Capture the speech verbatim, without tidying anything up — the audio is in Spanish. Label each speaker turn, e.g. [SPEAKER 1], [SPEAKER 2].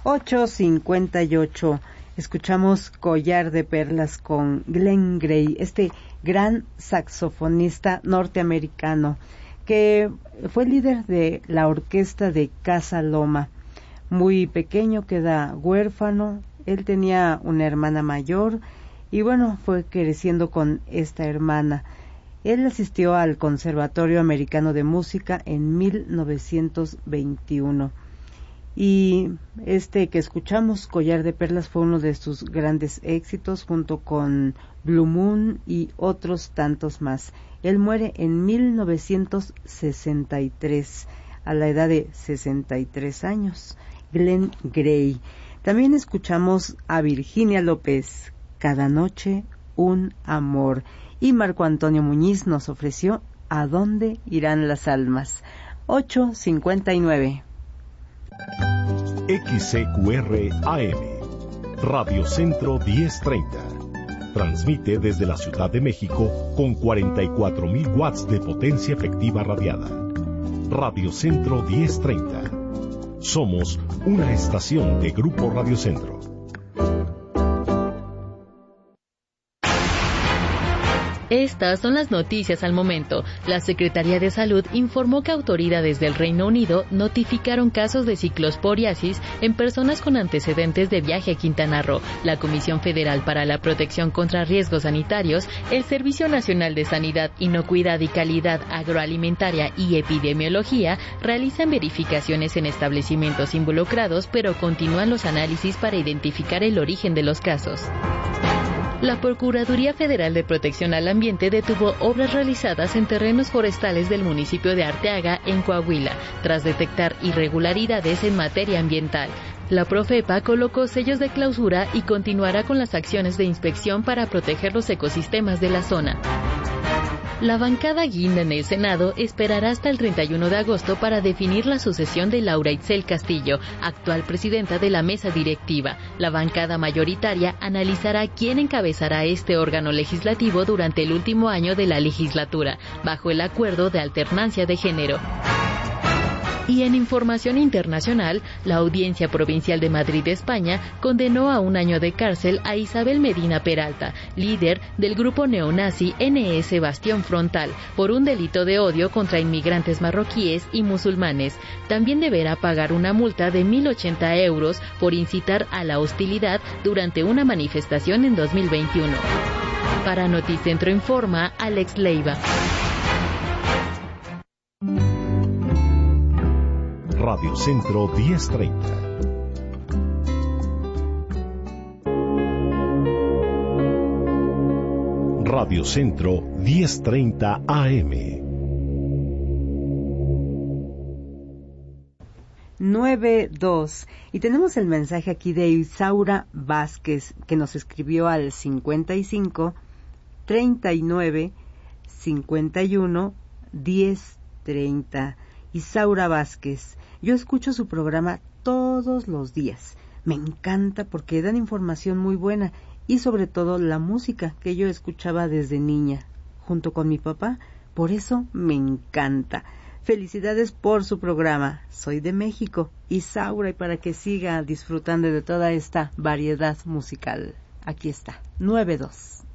[SPEAKER 1] ocho cincuenta y ocho. Escuchamos Collar de Perlas con Glenn Gray, este gran saxofonista norteamericano que fue líder de la orquesta de Casa Loma. Muy pequeño, queda huérfano. Él tenía una hermana mayor y bueno, fue creciendo con esta hermana. Él asistió al Conservatorio Americano de Música en mil novecientos veintiuno. Y este que escuchamos, Collar de Perlas, fue uno de sus grandes éxitos junto con Blue Moon y otros tantos más. Él muere en mil novecientos sesenta y tres a la edad de sesenta y tres años. Glenn Gray. También escuchamos a Virginia López, Cada noche un amor. Y Marco Antonio Muñiz nos ofreció ¿A dónde irán las almas? ocho cincuenta y nueve.
[SPEAKER 2] X C Q R A M, Radio Centro diez treinta. Transmite desde la Ciudad de México con cuarenta y cuatro mil watts de potencia efectiva radiada. Radio Centro diez treinta. Somos una estación de Grupo Radio Centro.
[SPEAKER 3] Estas son las noticias al momento. La Secretaría de Salud informó que autoridades del Reino Unido notificaron casos de ciclosporiasis en personas con antecedentes de viaje a Quintana Roo. La Comisión Federal para la Protección contra Riesgos Sanitarios, el Servicio Nacional de Sanidad, Inocuidad y Calidad Agroalimentaria y Epidemiología realizan verificaciones en establecimientos involucrados, pero continúan los análisis para identificar el origen de los casos. La Procuraduría Federal de Protección al Ambiente detuvo obras realizadas en terrenos forestales del municipio de Arteaga, en Coahuila, tras detectar irregularidades en materia ambiental. La Profepa colocó sellos de clausura y continuará con las acciones de inspección para proteger los ecosistemas de la zona. La bancada guinda en el Senado esperará hasta el treinta y uno de agosto para definir la sucesión de Laura Itzel Castillo, actual presidenta de la mesa directiva. La bancada mayoritaria analizará quién encabezará este órgano legislativo durante el último año de la legislatura, bajo el acuerdo de alternancia de género. Y en información internacional, la Audiencia Provincial de Madrid, España, condenó a un año de cárcel a Isabel Medina Peralta, líder del grupo neonazi N S Bastión Frontal, por un delito de odio contra inmigrantes marroquíes y musulmanes. También deberá pagar una multa de mil ochenta euros por incitar a la hostilidad durante una manifestación en dos mil veintiuno. Para Noticentro Informa, Alex Leiva.
[SPEAKER 2] Radio Centro diez treinta. Radio Centro diez treinta A M.
[SPEAKER 1] nueve dos. Y tenemos el mensaje aquí de Isaura Vázquez, que nos escribió al cincuenta y cinco, treinta y nueve, cincuenta y uno, diez treinta. Isaura Vázquez. Yo escucho su programa todos los días. Me encanta porque dan información muy buena y sobre todo la música que yo escuchaba desde niña, junto con mi papá. Por eso me encanta. Felicidades por su programa. Soy de México, Isaura, y para que siga disfrutando de toda esta variedad musical. Aquí está, nueve dos.